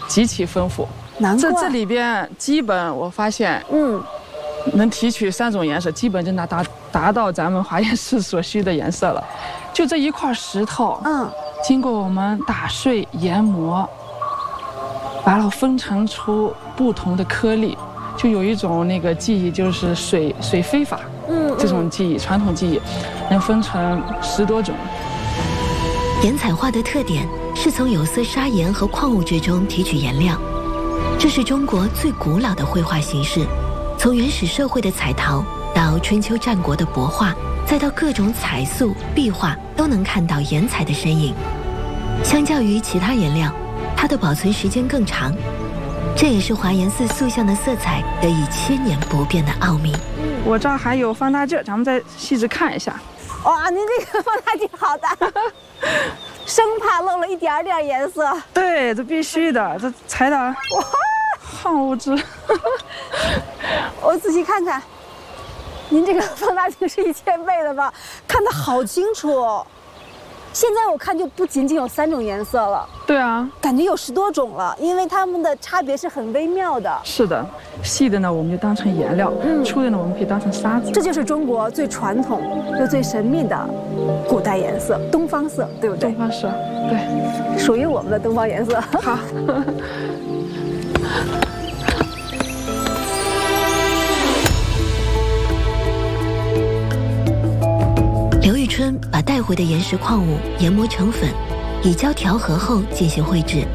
极其丰富。 难怪这里边基本我发现，能提取3种颜色，基本就达到咱们华严寺所需的颜色了。就这一块石头，经过我们打碎研磨，把它分成出不同的颗粒，就有一种那个技艺，就是水飞法，这种技艺，传统技艺，能分成10多种。 岩彩画的特点是从有色砂岩和矿物质中提取颜料，这是中国最古老的绘画形式。从原始社会的彩陶到春秋战国的帛画，再到各种彩塑、壁画，都能看到岩彩的身影。相较于其他颜料，它的保存时间更长，这也是华严寺塑像的色彩得以千年不变的奥秘。 我这儿还有放大镜，咱们再细致看一下。 哇，您这个放大镜好大，生怕漏了一点点颜色。 对，这必须的，这才的哇，矿物质。 我仔细看看，您这个放大镜是1000倍的吧？看得好清楚哦。现在我看就不仅仅有3种颜色了， 对啊， 感觉有10多种了，因为它们的差别是很微妙的。 是的，细的呢我们就当成颜料，粗的呢我们可以当成沙子。 这就是中国最传统又最神秘的古代颜色——东方色，对不对？ 东方色，对， 属于我们的东方颜色。 好。 刘玉春把带回的岩石矿物研磨成粉，以胶调和后进行绘制。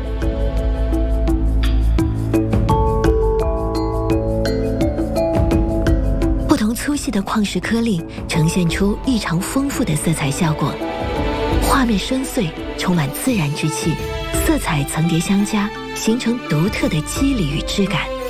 不同粗细的矿石颗粒呈现出异常丰富的色彩效果，画面深邃，充满自然之气，色彩层叠相加，形成独特的肌理与质感。